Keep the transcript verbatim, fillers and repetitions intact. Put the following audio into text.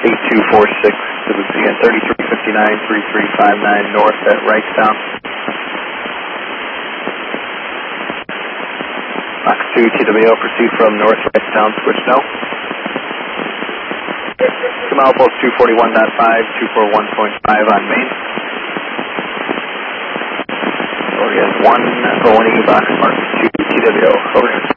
eight two four six, again, thirty-three fifty-nine, thirty-three fifty-nine north at Wrightstown. Fox two, T W O, proceed from north Wrightstown, switch no. Come out, pulse two forty-one point five, two forty-one point five on main. So we have one Boeing box mark two T W O, over.